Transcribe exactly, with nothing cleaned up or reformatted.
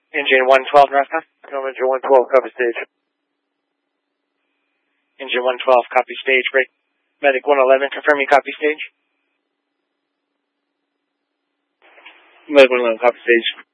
Engine one twelve, Northbound. Engine one twelve, copy stage. Engine one twelve, copy stage. Break. Medic one eleven, confirm you copy stage. Medic one eleven, copy stage.